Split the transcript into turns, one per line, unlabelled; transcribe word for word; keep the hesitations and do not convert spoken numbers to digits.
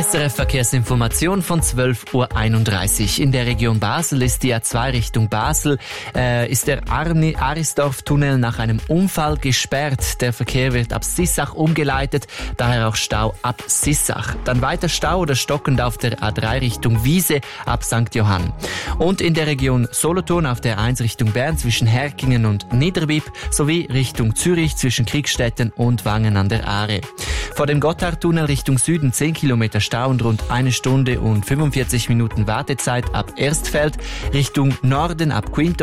S R F-Verkehrsinformation von zwölf Uhr einunddreißig. In der Region Basel ist die A zwei Richtung Basel, äh, ist der Arni- Arisdorf-Tunnel nach einem Unfall gesperrt. Der Verkehr wird ab Sissach umgeleitet, daher auch Stau ab Sissach. Dann weiter Stau oder stockend auf der A drei Richtung Wiese ab Sankt Johann. Und in der Region Solothurn auf der eins Richtung Bern zwischen Herkingen und Niederbipp sowie Richtung Zürich zwischen Kriegstetten und Wangen an der Aare. Vor dem Gotthardtunnel Richtung Süden zehn Kilometer Stau und rund eine Stunde und fünfundvierzig Minuten Wartezeit ab Erstfeld. Richtung Norden ab Quinto